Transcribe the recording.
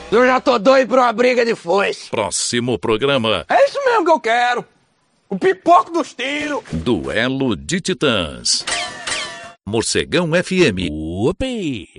Eu já tô doido pra uma briga de foice. Próximo programa. É isso mesmo que eu quero. O pipoco dos tiros. Duelo de Titãs. Morcegão FM. Upi!